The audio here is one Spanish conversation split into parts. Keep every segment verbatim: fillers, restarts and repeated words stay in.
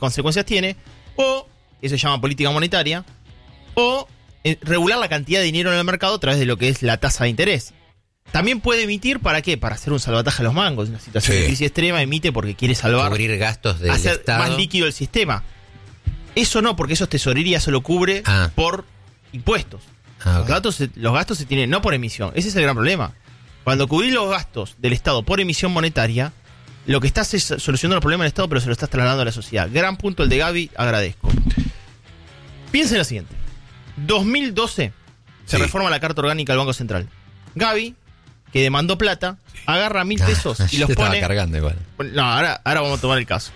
consecuencias tiene, o, eso se llama política monetaria, o eh, regular la cantidad de dinero en el mercado a través de lo que es la tasa de interés. También puede emitir, ¿para qué? Para hacer un salvataje a los mangos. En una situación sí. de crisis extrema emite porque quiere salvar, cubrir gastos del hacer Estado, más líquido el sistema. Eso no, porque eso es tesorería, eso lo cubre ah. por impuestos. Ah, okay. los, gastos se, los gastos se tienen no por emisión. Ese es el gran problema. Cuando cubrís los gastos del Estado por emisión monetaria, lo que estás es solucionando el problema del Estado, pero se lo estás trasladando a la sociedad. Gran punto el de Gaby, agradezco. Piensen lo siguiente. dos mil doce se sí. reforma la Carta Orgánica del Banco Central. Gaby, que demandó plata, agarra mil pesos ah, y los pone... cargando igual. No, ahora, ahora vamos a tomar el caso.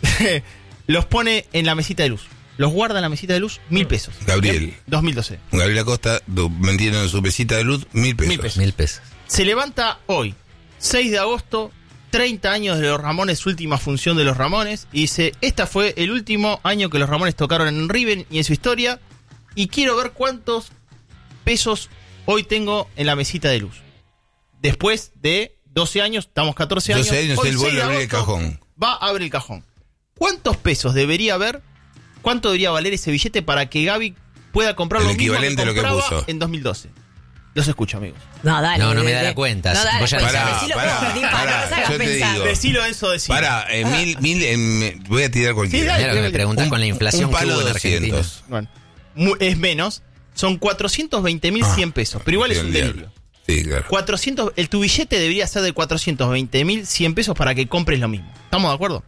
Los pone en la mesita de luz. Los guarda en la mesita de luz, mil pesos. Gabriel. ¿Bien? dos mil doce. Gabriel Acosta mantiene en su mesita de luz mil pesos. Mil pesos. Mil pesos. Se levanta hoy, seis de agosto, treinta años de los Ramones, última función de los Ramones, y dice, esta fue el último año que los Ramones tocaron en Riven y en su historia, y quiero ver cuántos pesos hoy tengo en la mesita de luz. Después de doce años, estamos catorce años. doce años, él vuelve a abrir el cajón. Va a abrir el cajón. ¿Cuántos pesos debería haber? ¿Cuánto debería valer ese billete para que Gaby pueda comprar el lo mismo equivalente que compraba lo que puso en dos mil doce? Los escucho, amigos. No, dale. No, no me da la cuenta. No, dale, ya pará, decilo, pará, pará, pará, pará, yo te digo. Decilo eso, decilo. Pará, eh, mil, mil, eh, voy a tirar cualquiera. Sí, Mira lo que me preguntás con la inflación un que hubo en Argentina. Bueno, es menos, son cuatrocientos veinte mil cien pesos, pero igual es un delirio. Sí, claro. cuatrocientos, el, tu billete debería ser de cuatrocientos veinte mil cien pesos para que compres lo mismo. ¿Estamos de acuerdo?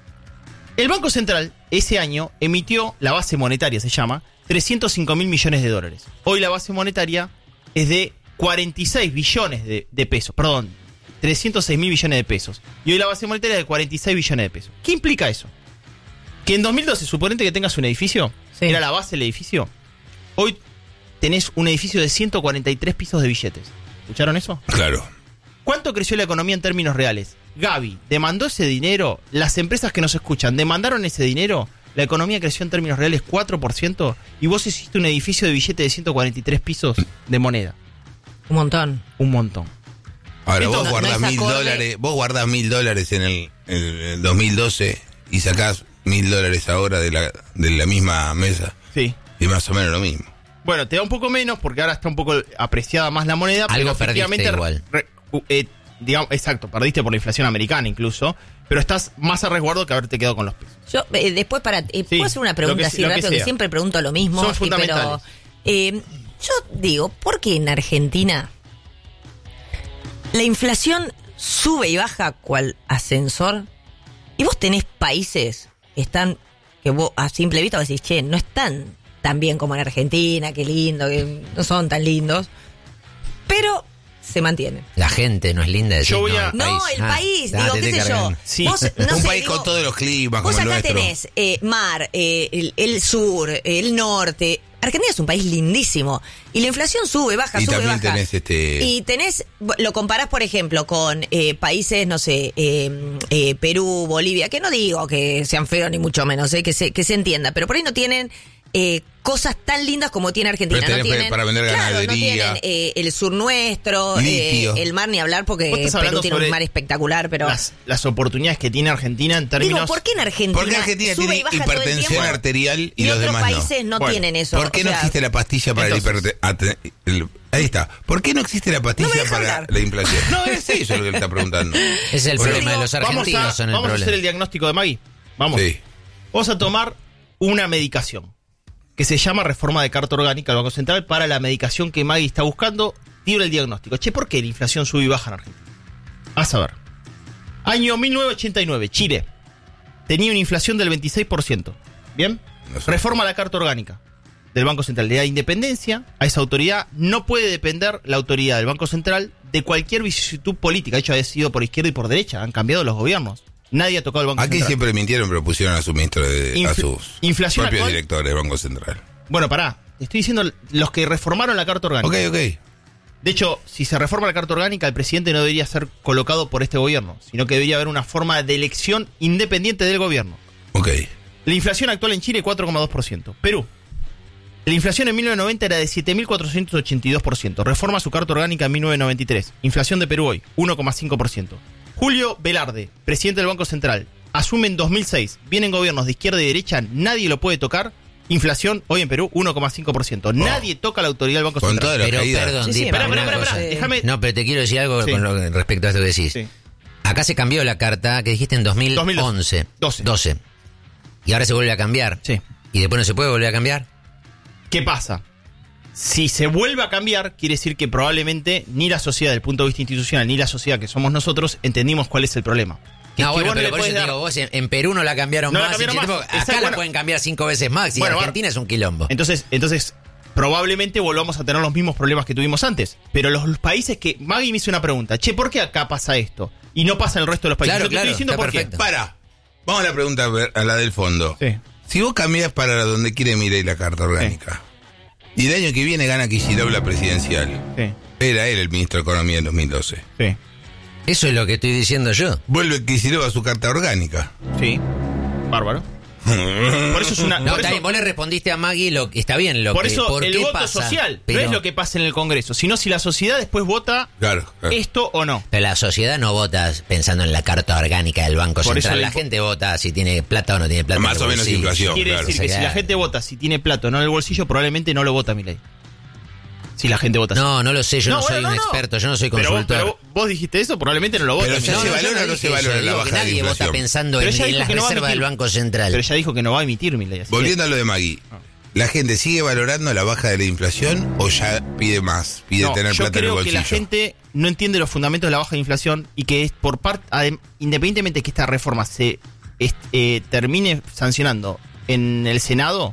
El Banco Central ese año emitió, la base monetaria se llama, trescientos cinco mil millones de dólares. Hoy la base monetaria es de cuarenta y seis billones de, de pesos, perdón, trescientos seis mil billones de pesos. Y hoy la base monetaria es de cuarenta y seis billones de pesos. ¿Qué implica eso? Que en dos mil doce, suponete que tengas un edificio, sí. era la base del edificio, hoy tenés un edificio de ciento cuarenta y tres pisos de billetes. ¿Escucharon eso? Claro. ¿Cuánto creció la economía en términos reales? Gaby, ¿demandó ese dinero? Las empresas que nos escuchan, ¿demandaron ese dinero? La economía creció en términos reales cuatro por ciento y vos hiciste un edificio de billete de ciento cuarenta y tres pisos de moneda. Un montón. Un montón. Ahora Esto vos no, guardás no mil acorde. dólares, vos guardás mil dólares en el, en el dos mil doce y sacás mil dólares ahora de la, de la misma mesa. Sí. Y más o menos lo mismo. Bueno, te da un poco menos porque ahora está un poco apreciada más la moneda. Algo pero efectivamente, perdiste igual. Re, eh, digamos, exacto, perdiste por la inflación americana incluso, pero estás más a resguardo que haberte quedado con los pesos. Yo, eh, después para... Eh, Sí, ¿puedo hacer una pregunta lo que- así lo que rápido? Que, sea. siempre pregunto lo mismo. Son eh, fundamentales. Pero, eh, yo digo, ¿por qué en Argentina la inflación sube y baja cual ascensor? Y vos tenés países que están, que vos a simple vista vos decís, che, no están tan bien como en Argentina, qué lindo, que no son tan lindos, pero se mantienen. La gente no es linda de decir, Yo voy no, a- el No, país. el Ah, país, ah, digo, te qué estoy sé yo. cargando. Sí, Vos, no un sé, país digo, con todos los climas vos como el acá nuestro. tenés eh, mar, eh, el, el sur, el norte. Argentina es un país lindísimo. Y la inflación sube, baja, Y sube, también baja. tenés este... Y tenés, lo comparás, por ejemplo, con eh, países, no sé, eh, eh, Perú, Bolivia, que no digo que sean feos ni mucho menos, eh, que, se, que se entienda, pero por ahí no tienen eh, cosas tan lindas como tiene Argentina. Pero no tenés tienen, para vender claro, ganadería. no tienen eh, el sur nuestro, eh, Litio. el mar ni hablar, porque Vos estás Perú hablando tiene un sobre mar espectacular, pero... Las, las oportunidades que tiene Argentina en términos... Digo, ¿por qué en Argentina, Porque Argentina sube tiene y baja todo el hipertensión tiempo arterial y, y los otros demás países no, no? Bueno, tienen eso? ¿Por qué O no sea, existe la pastilla para entonces- el hipertensión? Ahí está. ¿Por qué no existe la pastilla No me deja para hablar. la inflación? No, es eso lo que le está preguntando. Ese es el Bueno, problema de los Vamos, argentinos. a, son el vamos a hacer problema. el diagnóstico de Maggie. Vamos. Sí. Vamos a tomar una medicación que se llama reforma de Carta Orgánica del Banco Central para la medicación que Maggie está buscando. Tiro el diagnóstico. Che, ¿por qué la inflación sube y baja en Argentina? A saber. Año mil novecientos ochenta y nueve, Chile. Tenía una inflación del veintiséis por ciento. ¿Bien? No sé. Reforma la Carta Orgánica del Banco Central. Le da independencia a esa autoridad. No puede depender la autoridad del Banco Central de cualquier vicisitud política. De hecho, ha sido por izquierda y por derecha. Han cambiado los gobiernos. Nadie ha tocado el Banco Aquí Central. siempre mintieron, pero pusieron a su ministro, de, a Infl- sus inflación propios actual. directores del Banco Central. Bueno, pará. Te estoy diciendo los que reformaron la Carta Orgánica. Ok, ok. De hecho, si se reforma la Carta Orgánica, el presidente no debería ser colocado por este gobierno, sino que debería haber una forma de elección independiente del gobierno. Ok. La inflación actual en Chile, cuatro coma dos por ciento. Perú. La inflación en mil novecientos noventa era de siete mil cuatrocientos ochenta y dos por ciento. Reforma su Carta Orgánica en mil novecientos noventa y tres. Inflación de Perú hoy, uno coma cinco por ciento. Julio Velarde, presidente del Banco Central. asume en dos mil seis, vienen gobiernos de izquierda y derecha, nadie lo puede tocar. Inflación, hoy en Perú, uno coma cinco por ciento. Nadie toca la autoridad del Banco Con Central. toda la Pero caída. perdón, Sí, sí, di- espera, para espera, una espera, cosa. espera, déjame- No, pero te quiero decir algo Sí. con lo, respecto a esto que decís. Sí. Acá se cambió la carta que dijiste en dos mil once. doce. doce. Y ahora se vuelve a cambiar. Sí. ¿Y después no se puede volver a cambiar? ¿Qué pasa? Si se vuelve a cambiar, quiere decir que probablemente ni la sociedad, desde el punto de vista institucional, ni la sociedad que somos nosotros, entendimos cuál es el problema. Que No, es que bueno, vos no pero le por eso podés te dar- digo, vos en, en Perú no la cambiaron No la más. cambiaron y, más. tipo, Exacto, acá la bueno. pueden cambiar cinco veces más. Y Bueno, Argentina es un quilombo. Entonces, entonces, probablemente volvamos a tener los mismos problemas que tuvimos antes. Pero los, los países que... Maggie me hizo una pregunta. Che, ¿por qué acá pasa esto? Y no pasa en el resto de los países. Claro, Yo te claro, estoy diciendo está por qué. perfecto. Para. Vamos a la pregunta ver- a la del fondo. Sí. Si vos cambiás para donde quiere Milei la carta orgánica, y el año que viene gana Kicillof la presidencial, Sí, era él el ministro de Economía en dos mil doce. sí, Eso es lo que estoy diciendo yo. Vuelve Kicillof a su carta orgánica. sí. Bárbaro. Por eso es una... No, por está eso- bien, vos le respondiste a Maggie lo que está bien. Lo Por que, eso ¿por el qué voto pasa? social Pero, no es lo que pasa en el Congreso, sino si la sociedad después vota Claro, claro. esto o no. pero la sociedad no vota pensando en la carta orgánica del Banco Por eso Central. le La impo- gente vota si tiene plata o no tiene plata. Más en el o menos bolsillo. inflación. Quiere claro. decir que O sea, si la gente vota si tiene plato o no en el bolsillo, probablemente no lo vota Milei. Si la gente vota así. No, no lo sé, yo no, No, soy bueno, un no, no. experto, yo no soy Pero vos, consultor. pero vos dijiste eso, probablemente no lo vota Pero Milei. ¿se yo valora o no dije se valora eso, la digo baja que de nadie inflación? vota pensando Pero en, ella en dijo las que no va a reservas del emitir. Banco Central. Pero ella dijo que no va a emitir Milei. así que- Volviendo a lo de Magui, ¿la gente sigue valorando la baja de la inflación o ya pide más? Pide No, tener yo plata en el creo que bolsillo. la gente no entiende los fundamentos de la baja de inflación y que es por parte, adem- independientemente de que esta reforma se est- eh, termine sancionando en el Senado,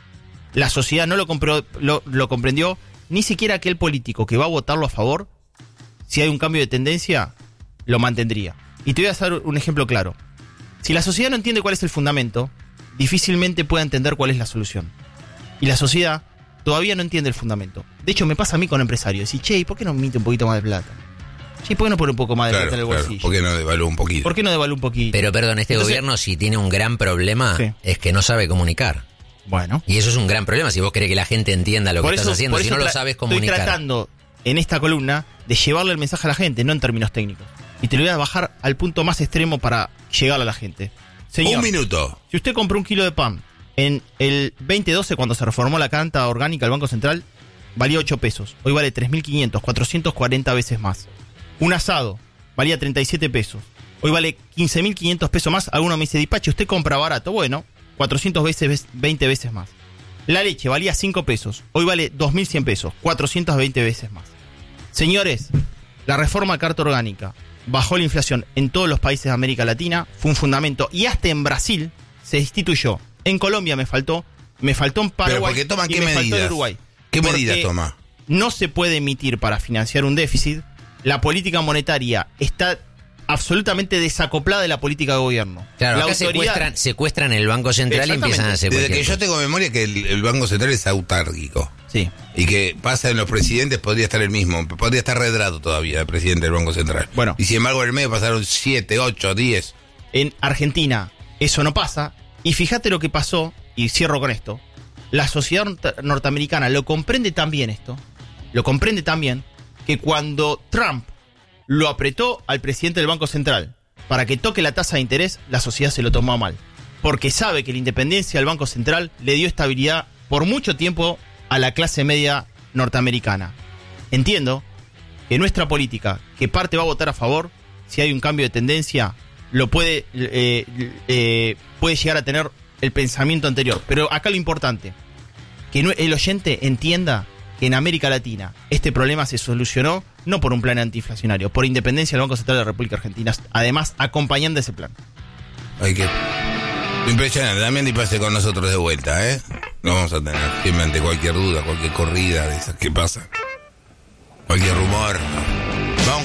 la sociedad no lo, compró- lo, lo comprendió, ni siquiera aquel político que va a votarlo a favor, si hay un cambio de tendencia, lo mantendría. Y te voy a hacer un ejemplo claro. Si la sociedad no entiende cuál es el fundamento, difícilmente puede entender cuál es la solución. Y la sociedad todavía no entiende el fundamento. De hecho, me pasa a mí con empresarios. Decir, che, ¿y ¿por qué no emite un poquito más de plata? Che, ¿por qué no pone un poco más de Claro, plata en el claro. bolsillo? ¿Por qué no devalúa un poquito? ¿Por qué no devalúa un poquito? Pero perdón, este Entonces- gobierno si tiene un gran problema Sí. es que no sabe comunicar. Bueno. Y eso es un gran problema si vos querés que la gente entienda lo que estás haciendo. por Si eso no lo tra- sabes comunicar. Estoy tratando en esta columna de llevarle el mensaje a la gente, no en términos técnicos. Y te lo voy a bajar al punto más extremo para llegar a la gente. Señor, Un minuto. si usted compró un kilo de pan en el veinte doce, cuando se reformó la carta orgánica del Banco Central, valía ocho pesos. Hoy vale tres mil quinientos, cuatrocientos cuarenta veces más. Un asado valía treinta y siete pesos. Hoy vale quince mil quinientos pesos más. Alguno me dice, Dipache, usted compra barato. Bueno, cuatrocientos veinte veces más. La leche valía cinco pesos. Hoy vale dos mil cien pesos. cuatrocientos veinte veces más. Señores, la reforma a carta orgánica bajó la inflación en todos los países de América Latina. Fue un fundamento. Y hasta en Brasil se instituyó. En Colombia me faltó. Me faltó en Paraguay. Pero porque toman y qué me faltó en medidas. Uruguay. ¿Qué Porque medidas toma? No se puede emitir para financiar un déficit. La política monetaria está absolutamente desacoplada de la política de gobierno. Claro, la acá autoridad- secuestran, secuestran el Banco Central y empiezan a hacer Desde cualquier que yo cosa. tengo memoria que el, el Banco Central es autárquico. Sí. Y que pasa en los presidentes, podría estar el mismo. Podría estar Redrado todavía, el presidente del Banco Central. Bueno. Y sin embargo, en el medio pasaron siete, ocho, diez. En Argentina eso no pasa. Y fíjate lo que pasó, y cierro con esto. La sociedad norte- norteamericana lo comprende tan bien esto, lo comprende tan bien, que cuando Trump lo apretó al presidente del Banco Central para que toque la tasa de interés, la sociedad se lo tomó a mal. Porque sabe que la independencia del Banco Central le dio estabilidad por mucho tiempo a la clase media norteamericana. Entiendo que nuestra política, que parte va a votar a favor, si hay un cambio de tendencia, lo puede, eh, eh, puede llegar a tener el pensamiento anterior. Pero acá lo importante, que no- el oyente entienda que en América Latina este problema se solucionó no por un plan antiinflacionario, por independencia del Banco Central de la República Argentina, además acompañando ese plan. Hay que... Impresionante. También pase con nosotros de vuelta, ¿eh? Lo vamos a tener siempre ante cualquier duda, cualquier corrida de esas que pasa. Cualquier rumor.